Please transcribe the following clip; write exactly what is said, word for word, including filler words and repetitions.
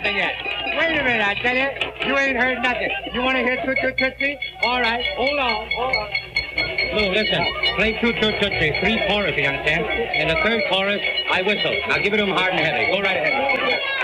nothing yet. Wait a minute, I tell you. You ain't heard nothing. You want to hear Toot Toot Tootsie? All right, hold on, hold on. Lou, listen. Play Toot Toot Tootsie. Three choruses, you understand? In the third chorus, I whistle. Now give it to him hard and heavy. Go right ahead.